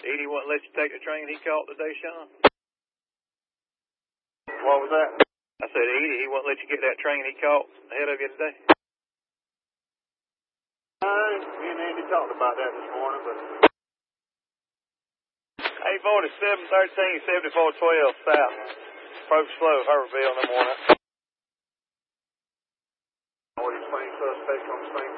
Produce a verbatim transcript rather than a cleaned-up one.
Edie wouldn't let you take the train he caught today, Sean? What was that? I said, Edie, he wouldn't let you get that train he caught ahead of you today? Uh, me and Andy talked about that this morning, but... eight forty-seven, thirteen, seventy-four, twelve, south. Approach slow, Hurryville in the morning. What do you think, suspect on the same